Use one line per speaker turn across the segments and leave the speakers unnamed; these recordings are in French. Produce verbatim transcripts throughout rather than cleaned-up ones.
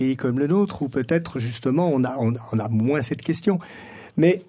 pays comme le nôtre, où peut-être justement on a, on, on a moins cette question. Mais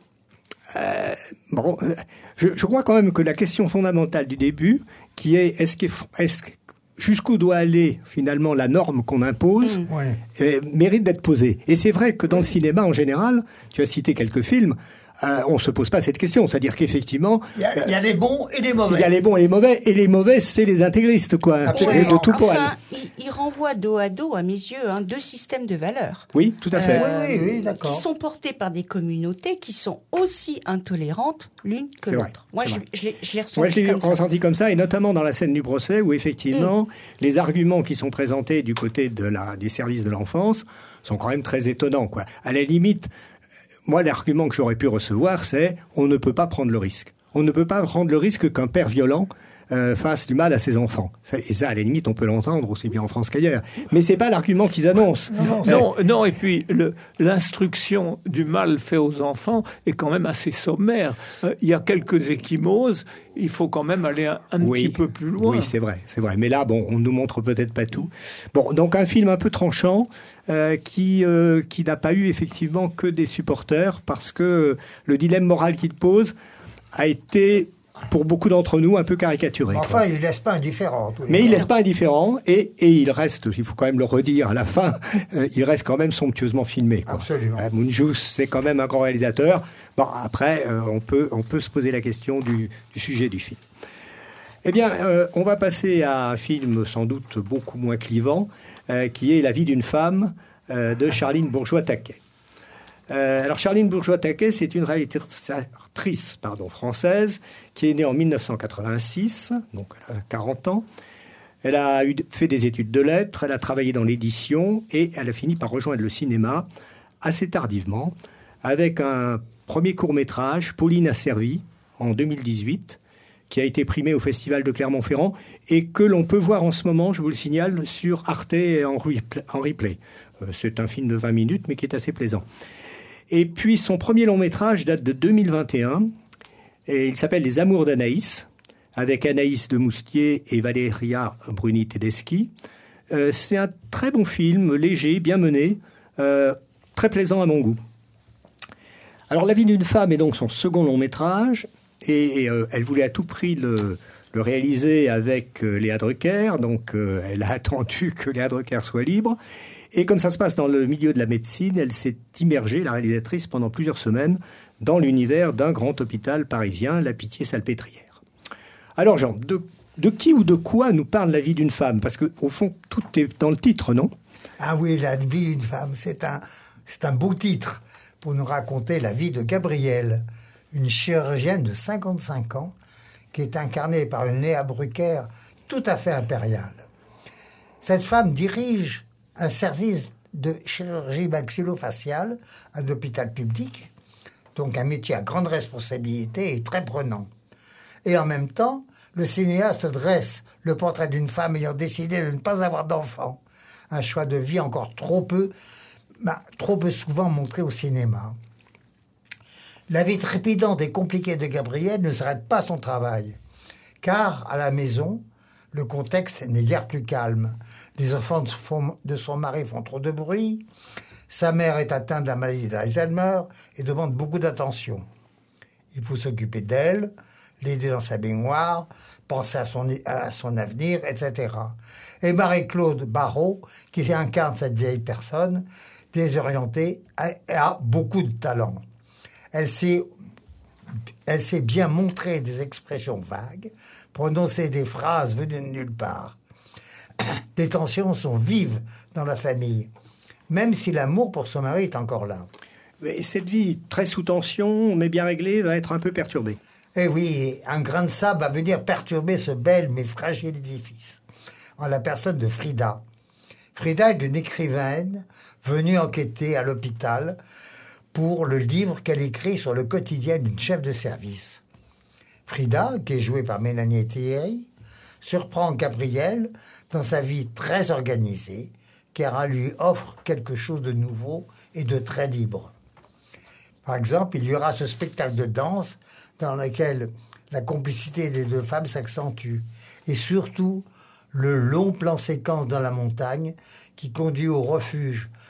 euh, bon, je, je crois quand même que la question fondamentale du début, qui est est-ce que, est-ce que jusqu'où doit aller finalement la norme qu'on impose, mmh. euh, mérite d'être posée. Et c'est vrai que dans le cinéma en général, tu as cité quelques films, euh, on se pose pas cette question. C'est-à-dire qu'effectivement,
il y a, il y a les bons et les mauvais.
Il y a les bons et les mauvais, et les mauvais, c'est les intégristes, quoi.
Absolument.
De tout poil.
Enfin, il, il renvoie dos à dos, à mes yeux, hein, deux systèmes de valeurs.
Oui, tout à fait.
Euh,
oui, oui, oui, d'accord.
Qui sont portés par des communautés qui sont aussi intolérantes l'une que
c'est
l'autre.
Vrai,
Moi, je, je, l'ai, je l'ai ressenti
Moi, je l'ai
comme
ressenti
ça.
comme ça, et notamment dans la scène du procès, où effectivement, mmh. les arguments qui sont présentés du côté de la, des services de l'enfance sont quand même très étonnants, quoi. À la limite, moi, l'argument que j'aurais pu recevoir, c'est on ne peut pas prendre le risque. On ne peut pas prendre le risque qu'un père violent euh, fasse du mal à ses enfants. Et ça, à la limite, on peut l'entendre aussi bien en France qu'ailleurs. Mais c'est pas l'argument qu'ils annoncent.
Non, non, euh, non et puis le, l'instruction du mal fait aux enfants est quand même assez sommaire. Euh, il y a quelques échymoses. Il faut quand même aller un, un
oui,
petit peu plus loin.
Oui, c'est vrai, c'est vrai. Mais là, bon, on nous montre peut-être pas tout. Bon, donc un film un peu tranchant euh, qui euh, qui n'a pas eu effectivement que des supporters, parce que le dilemme moral qu'il pose a été, pour beaucoup d'entre nous, un peu caricaturé.
Enfin,
quoi.
il laisse pas indifférent.
Mais il laisse pas indifférent, et et il reste, il faut quand même le redire à la fin, euh, il reste quand même somptueusement filmé. Quoi.
Absolument.
Euh, Munjus, c'est quand même un grand réalisateur. Bon, après, euh, on peut on peut se poser la question du, du sujet du film. Eh bien, euh, on va passer à un film sans doute beaucoup moins clivant, euh, qui est La vie d'une femme euh, de Charline Bourgeois-Taquet. Euh, alors, Charline Bourgeois-Taquet, c'est une réalisatrice pardon, française qui est née en dix-neuf cent quatre-vingt-six, donc elle a quarante ans. Elle a eu, fait des études de lettres, elle a travaillé dans l'édition et elle a fini par rejoindre le cinéma assez tardivement avec un premier court-métrage, Pauline a servi, en deux mille dix-huit, qui a été primé au Festival de Clermont-Ferrand et que l'on peut voir en ce moment, je vous le signale, sur Arte en replay. Euh, c'est un film de vingt minutes, mais qui est assez plaisant. Et puis, son premier long-métrage date de deux mille vingt et un, et il s'appelle Les Amours d'Anaïs, avec Anaïs de Moustier et Valéria Bruni-Tedeschi. Euh, c'est un très bon film, léger, bien mené, euh, très plaisant à mon goût. Alors, La vie d'une femme est donc son second long-métrage, et, et euh, elle voulait à tout prix le, le réaliser avec euh, Léa Drucker, donc euh, elle a attendu que Léa Drucker soit libre. Et comme ça se passe dans le milieu de la médecine, elle s'est immergée, la réalisatrice, pendant plusieurs semaines dans l'univers d'un grand hôpital parisien, la Pitié-Salpêtrière. Alors Jean, de, de qui ou de quoi nous parle La vie d'une femme ? Parce qu'au fond, tout est dans le titre, non ?
Ah oui, La vie d'une femme, c'est un, c'est un beau titre pour nous raconter la vie de Gabrielle, une chirurgienne de cinquante-cinq ans qui est incarnée par une Léa Drucker tout à fait impériale. Cette femme dirige un service de chirurgie maxillofaciale à l'hôpital public, donc un métier à grande responsabilité et très prenant. Et en même temps, le cinéaste dresse le portrait d'une femme ayant décidé de ne pas avoir d'enfant, un choix de vie encore trop peu, bah, trop peu souvent montré au cinéma. La vie trépidante et compliquée de Gabrielle ne s'arrête pas son travail, car à la maison, le contexte n'est guère plus calme. Les enfants de son mari font trop de bruit. Sa mère est atteinte de la maladie d'Alzheimer et demande beaucoup d'attention. Il faut s'occuper d'elle, l'aider dans sa baignoire, penser à son, à son avenir, et cetera. Et Marie-Claude Barrault, qui incarne cette vieille personne, désorientée, a, a beaucoup de talent. Elle sait, elle sait bien montrer des expressions vagues, prononcer des phrases venues de nulle part. Les tensions sont vives dans la famille, même si l'amour pour son mari est encore là.
Mais cette vie très sous tension, mais bien réglée, va être un peu perturbée.
Eh oui, un grain de sable va venir perturber ce bel mais fragile édifice, en la personne de Frida. Frida est une écrivaine venue enquêter à l'hôpital pour le livre qu'elle écrit sur le quotidien d'une chef de service. Frida, qui est jouée par Mélanie Thierry, surprend Gabrielle dans sa vie très organisée, car elle lui offre quelque chose de nouveau et de très libre. Par exemple, il y aura ce spectacle de danse dans lequel la complicité des deux femmes s'accentue, et surtout le long plan séquence dans la montagne qui conduit au refuge